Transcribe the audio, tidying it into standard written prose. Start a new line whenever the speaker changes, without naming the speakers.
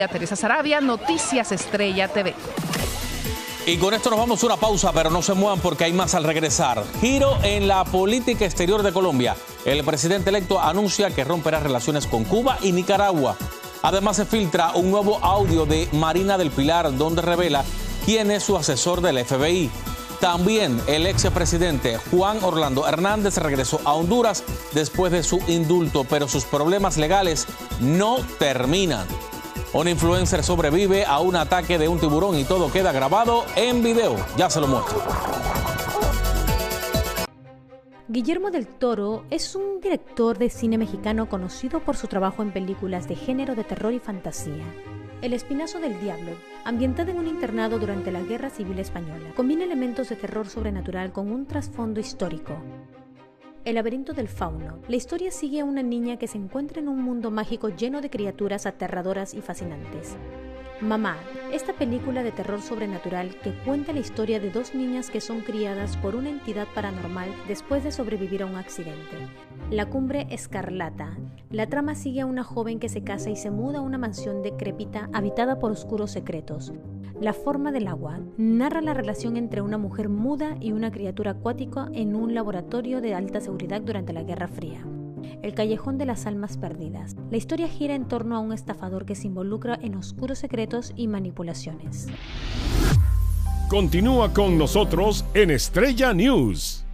Teresa Sarabia, Noticias Estrella TV.
Y con esto nos vamos a una pausa, pero no se muevan porque hay más al regresar. Giro en la política exterior de Colombia. El presidente electo anuncia que romperá relaciones con Cuba y Nicaragua. Además se filtra un nuevo audio de Marina del Pilar donde revela quién es su asesor del FBI. También el expresidente Juan Orlando Hernández regresó a Honduras después de su indulto, pero sus problemas legales no terminan. Un influencer sobrevive a un ataque de un tiburón y todo queda grabado en video. Ya se lo muestro.
Guillermo del Toro es un director de cine mexicano conocido por su trabajo en películas de género de terror y fantasía. El Espinazo del Diablo, ambientada en un internado durante la Guerra Civil Española, combina elementos de terror sobrenatural con un trasfondo histórico. El laberinto del fauno. La historia sigue a una niña que se encuentra en un mundo mágico lleno de criaturas aterradoras y fascinantes. Mamá, esta película de terror sobrenatural que cuenta la historia de dos niñas que son criadas por una entidad paranormal después de sobrevivir a un accidente. La Cumbre Escarlata. La trama sigue a una joven que se casa y se muda a una mansión decrépita habitada por oscuros secretos. La forma del agua. Narra la relación entre una mujer muda y una criatura acuática en un laboratorio de alta seguridad durante la Guerra Fría. El Callejón de las Almas Perdidas. La historia gira en torno a un estafador que se involucra en oscuros secretos y manipulaciones.
Continúa con nosotros en Estrella News.